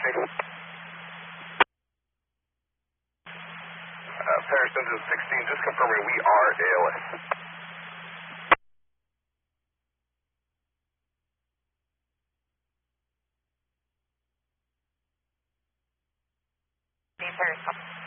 Paris Engine 16, just confirming we are ALS. Paris.